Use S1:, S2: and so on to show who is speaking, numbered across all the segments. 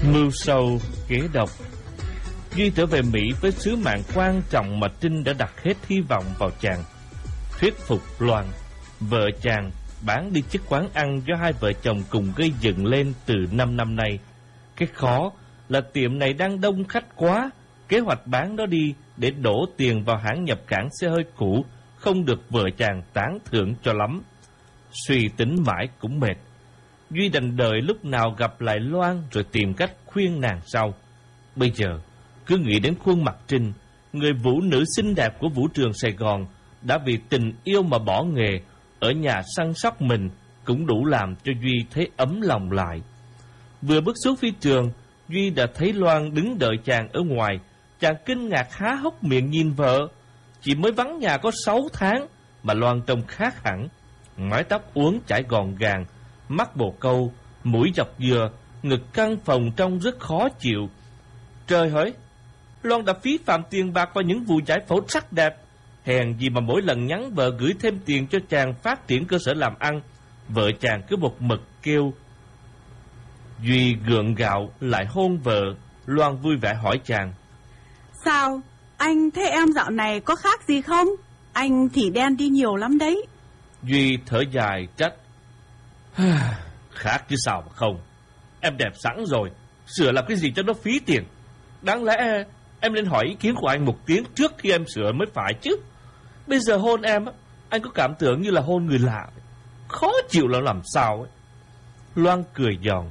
S1: Mưu sâu kế độc. Duy trở về Mỹ với sứ mạng quan trọng mà Trinh đã đặt hết hy vọng vào chàng. Thuyết phục Loan, vợ chàng, bán đi chiếc quán ăn do hai vợ chồng cùng gây dựng lên từ 5 năm nay. Cái khó là tiệm này đang đông khách quá. Kế hoạch bán nó đi để đổ tiền vào hãng nhập cảng xe hơi cũ không được vợ chàng tán thưởng cho lắm. Suy tính mãi cũng mệt. Duy đành đợi lúc nào gặp lại Loan rồi tìm cách khuyên nàng sau. Bây giờ, cứ nghĩ đến khuôn mặt Trinh, người vũ nữ xinh đẹp của vũ trường Sài Gòn, đã vì tình yêu mà bỏ nghề, ở nhà săn sóc mình, cũng đủ làm cho Duy thấy ấm lòng lại. Vừa bước xuống phi trường, Duy đã thấy Loan đứng đợi chàng ở ngoài. Chàng kinh ngạc há hốc miệng nhìn vợ. Chỉ mới vắng nhà có 6 tháng mà Loan trông khác hẳn. Mái tóc uốn chải gọn gàng, mắt bồ câu, mũi dọc dừa, ngực căng phồng trông rất khó chịu. Trời hỡi, Loan đã phí phạm tiền bạc vào những vụ giải phẫu sắc đẹp. Hèn gì mà mỗi lần nhắn vợ gửi thêm tiền cho chàng phát triển cơ sở làm ăn, vợ chàng cứ một mực kêu. Duy gượng gạo lại hôn vợ. Loan vui vẻ hỏi chàng:
S2: Sao, anh thấy em dạo này có khác gì không? Anh thì đen đi nhiều lắm đấy.
S1: Duy thở dài trách: Khác chứ sao mà không. Em đẹp sẵn rồi, sửa làm cái gì cho nó phí tiền. Đáng lẽ em nên hỏi ý kiến của anh một tiếng trước khi em sửa mới phải chứ. Bây giờ hôn em, anh có cảm tưởng như là hôn người lạ, khó chịu là làm sao ấy. Loan cười giòn: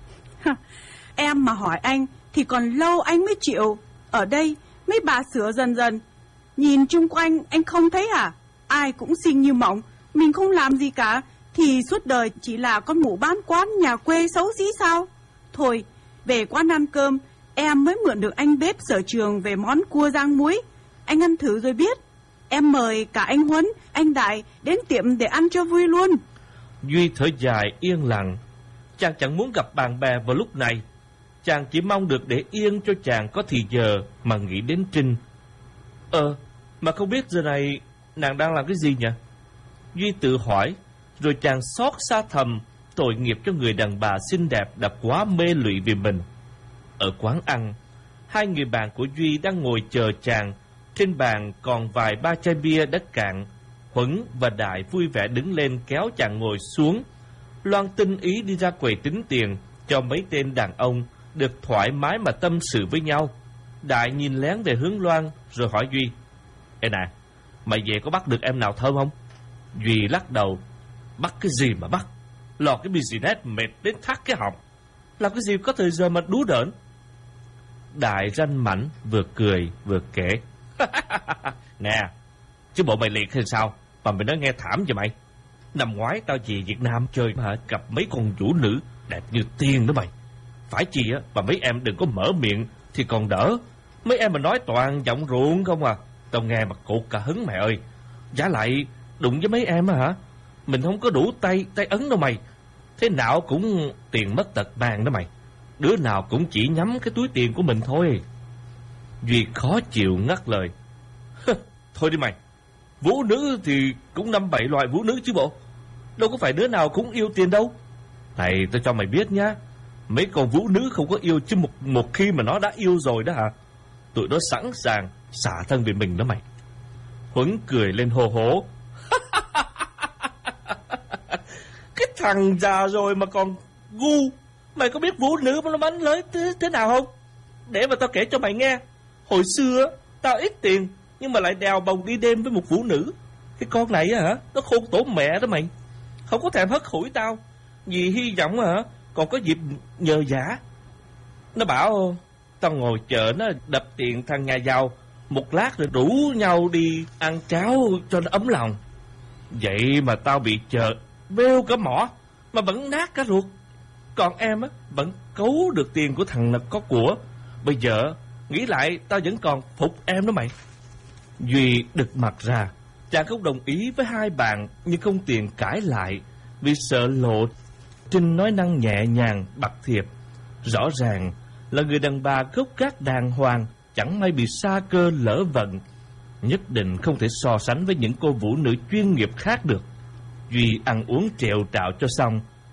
S2: Em mà hỏi anh thì còn lâu anh mới chịu. Ở đây mấy bà sửa dần dần. Nhìn chung quanh anh không thấy à? Ai cũng xinh như mộng. Mình không làm gì cả thì suốt đời chỉ là con mụ bán quán nhà quê xấu xí sao? Thôi, về quán ăn cơm, em mới mượn được anh bếp sở trường về món cua rang muối. Anh ăn thử rồi biết. Em mời cả anh Huấn, anh Đại đến tiệm để ăn cho vui luôn.
S1: Duy thở dài yên lặng. Chàng chẳng muốn gặp bạn bè vào lúc này. Chàng chỉ mong được để yên cho chàng có thì giờ mà nghĩ đến Trinh. Mà không biết giờ này nàng đang làm cái gì nhỉ? Duy tự hỏi, rồi chàng xót xa thầm tội nghiệp cho người đàn bà xinh đẹp đã quá mê lụy vì mình. Ở quán ăn, hai người bạn của Duy đang ngồi chờ chàng. Trên bàn còn vài ba chai bia đã cạn. Huấn và Đại vui vẻ đứng lên kéo chàng ngồi xuống. Loan tinh ý đi ra quầy tính tiền cho mấy tên đàn ông được thoải mái mà tâm sự với nhau. Đại nhìn lén về hướng Loan rồi hỏi Duy: Ê nè, mày về có bắt được em nào thơm không? Duy lắc đầu: Bắt cái gì mà bắt? Lo cái business mệt đến thắt cái họng, làm cái gì có thời giờ mà đú đỡn. Đại ranh mảnh vừa cười vừa kể: Nè, chứ bộ mày liệt hay sao mà mày nói nghe thảm vậy mày? Năm ngoái tao về Việt Nam chơi mà gặp mấy con vũ nữ đẹp như tiên đó mày. Phải chi á mà mấy em đừng có mở miệng thì còn đỡ. Mấy em mà nói toàn giọng ruộng không à, tao nghe mà cột cả hứng mày ơi. Giả lại đụng với mấy em á hả, mình không có đủ tay ấn đâu mày. Thế nào cũng tiền mất tật mang đó mày. Đứa nào cũng chỉ nhắm cái túi tiền của mình thôi. Duy khó chịu ngắt lời: Thôi đi mày, vũ nữ thì cũng 5-7 loại vũ nữ chứ bộ. Đâu có phải đứa nào cũng yêu tiền đâu. Này tao cho mày biết nhá, mấy con vũ nữ không có yêu chứ một khi mà nó đã yêu rồi đó hả, tụi nó sẵn sàng xả thân vì mình đó mày. Huấn cười lên hô hố: Cái thằng già rồi mà còn ngu. Mày có biết vũ nữ nó bánh lới thế nào không? Để mà tao kể cho mày nghe. Hồi xưa tao ít tiền nhưng mà lại đèo bồng đi đêm với một vũ nữ. Cái con này hả, nó khôn tổ mẹ đó mày. Không có thèm hất hủi tao vì hy vọng hả còn có dịp nhờ vả. Nó bảo tao ngồi chờ nó đập tiền thằng nhà giàu, một lát rồi rủ nhau đi ăn cháo cho nó ấm lòng. Vậy mà tao bị chờ bêu cả mỏ mà vẫn nát cả ruột. Còn em á vẫn cấu được tiền của thằng có của. Bây giờ nghĩ lại tao vẫn còn phục em đó mày. Duy đực mặt ra. Chàng không đồng ý với hai bạn nhưng không tiện cãi lại vì sợ lộ Trinh nói năng nhẹ nhàng bạc thiệp. Rõ ràng là người đàn bà gốc gác đàng hoàng, chẳng may bị sa cơ lỡ vận. Nhất định không thể so sánh với những cô vũ nữ chuyên nghiệp khác được. Duy ăn uống trèo trạo cho xong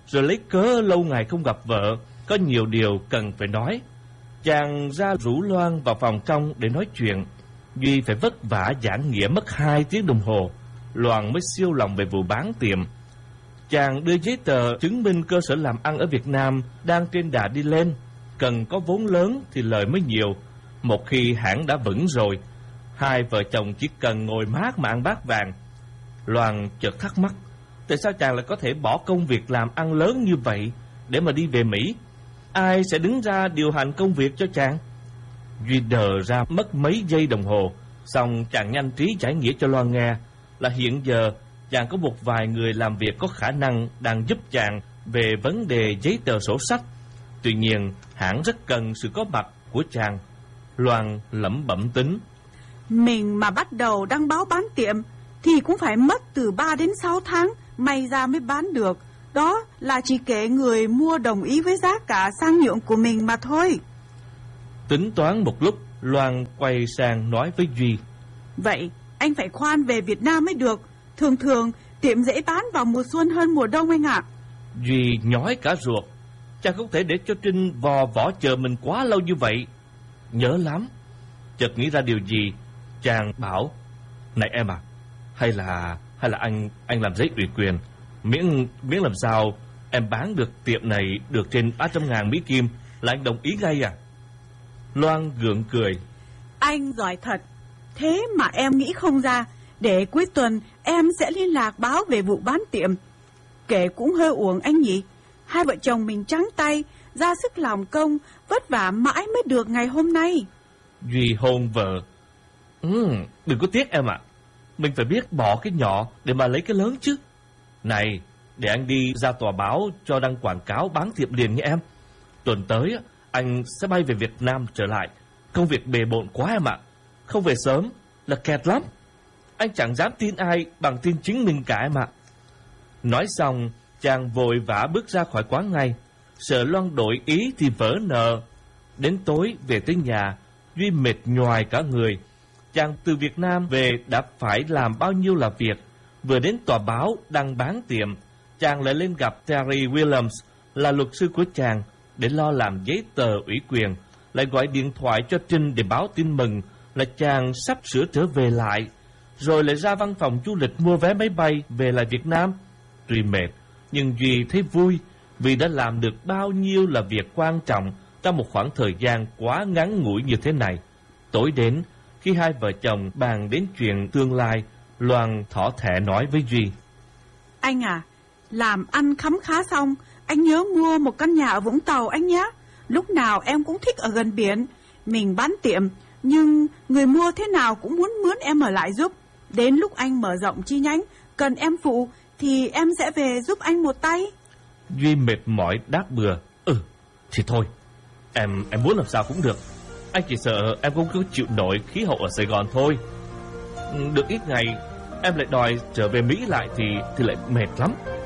S1: rồi lấy cớ lâu ngày không gặp vợ, có nhiều điều cần phải nói. Chàng ra rủ Loan vào phòng trong để nói chuyện. Duy phải vất vả giảng nghĩa mất 2 tiếng đồng hồ, Loan mới siêu lòng về vụ bán tiệm. Chàng đưa giấy tờ chứng minh cơ sở làm ăn ở Việt Nam đang trên đà đi lên. Cần có vốn lớn thì lời mới nhiều. Một khi hãng đã vững rồi, hai vợ chồng chỉ cần ngồi mát mà ăn bát vàng. Loan chợt thắc mắc, tại sao chàng lại có thể bỏ công việc làm ăn lớn như vậy để mà đi về Mỹ? Ai sẽ đứng ra điều hành công việc cho chàng? Duy đờ ra mất mấy giây đồng hồ, xong chàng nhanh trí giải nghĩa cho Loan nghe là hiện giờ chàng có một vài người làm việc có khả năng đang giúp chàng về vấn đề giấy tờ sổ sách. Tuy nhiên, hãng rất cần sự có mặt của chàng. Loan lẩm bẩm tính,
S2: mình mà bắt đầu đăng báo bán tiệm thì cũng phải mất từ 3 đến 6 tháng may ra mới bán được. Đó là chỉ kể người mua đồng ý với giá cả sang nhượng của mình mà thôi.
S1: Tính toán một lúc, Loan quay sang nói với Duy,
S2: vậy anh phải khoan về Việt Nam mới được. Thường thường tiệm dễ bán vào mùa xuân hơn mùa đông anh ạ.
S1: Duy nhói cả ruột. Chàng không thể để cho Trinh vò võ chờ mình quá lâu như vậy. Nhớ lắm. Chợt nghĩ ra điều gì, chàng bảo, này em à, hay là anh làm giấy ủy quyền, miễn làm sao em bán được tiệm này được trên 300.000 Mỹ Kim là anh đồng ý ngay à? Loan gượng cười,
S2: anh giỏi thật. Thế mà em nghĩ không ra. Để cuối tuần em sẽ liên lạc báo về vụ bán tiệm. Kể cũng hơi uổng anh nhỉ. Hai vợ chồng mình trắng tay, ra sức làm công, vất vả mãi mới được ngày hôm nay.
S1: Duy hôn vợ. Đừng có tiếc em ạ. Mình phải biết bỏ cái nhỏ để mà lấy cái lớn chứ. Này, để anh đi ra tòa báo cho đăng quảng cáo bán tiệm liền nha em. Tuần tới anh sẽ bay về Việt Nam trở lại. Công việc bề bộn quá em ạ. Không về sớm là kẹt lắm. Anh chẳng dám tin ai bằng tin chính mình cả em ạ. Nói xong, chàng vội vã bước ra khỏi quán ngay. Sợ Loan đổi ý thì vỡ nợ. Đến tối về tới nhà, Duy mệt nhoài cả người. Chàng từ Việt Nam về đã phải làm bao nhiêu là việc. Vừa đến tòa báo đăng bán tiệm, chàng lại lên gặp Terry Williams là luật sư của chàng để lo làm giấy tờ ủy quyền. Lại gọi điện thoại cho Trinh để báo tin mừng là chàng sắp sửa trở về lại. Rồi lại ra văn phòng du lịch mua vé máy bay về lại Việt Nam. Tuy mệt, nhưng Duy thấy vui vì đã làm được bao nhiêu là việc quan trọng trong một khoảng thời gian quá ngắn ngủi như thế này. Tối đến, khi hai vợ chồng bàn đến chuyện tương lai, Loan thỏ thẻ nói với Duy,
S2: anh à, làm ăn khấm khá xong, anh nhớ mua một căn nhà ở Vũng Tàu anh nhé. Lúc nào em cũng thích ở gần biển. Mình bán tiệm, nhưng người mua thế nào cũng muốn mướn em ở lại giúp. Đến lúc anh mở rộng chi nhánh, cần em phụ thì em sẽ về giúp anh một tay.
S1: Duy mệt mỏi đáp bừa, thì thôi, em muốn làm sao cũng được. Anh chỉ sợ em không có chịu nổi khí hậu ở Sài Gòn thôi. Được ít ngày em lại đòi trở về Mỹ lại thì lại mệt lắm.